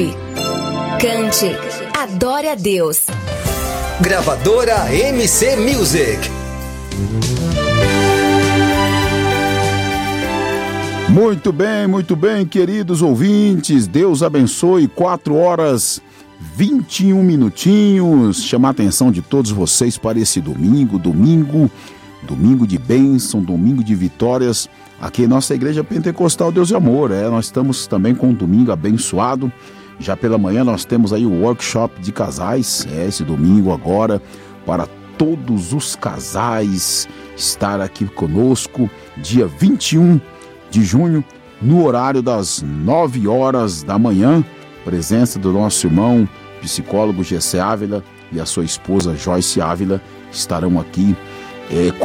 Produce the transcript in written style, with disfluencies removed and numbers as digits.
Louve, cante, adore a Deus. Gravadora MC Music. Muito bem, queridos ouvintes. Deus abençoe. 4h21. Chamar a atenção de todos vocês para esse domingo de bênção, domingo de vitórias. Aqui em nossa Igreja Pentecostal Deus e Amor. Nós estamos também com um domingo abençoado. Já pela manhã nós temos aí o workshop de casais. Esse domingo agora, para todos os casais estar aqui conosco, dia 21 de junho, no horário das 9 horas da manhã. Presença do nosso irmão psicólogo Gessé Ávila e a sua esposa Joyce Ávila estarão aqui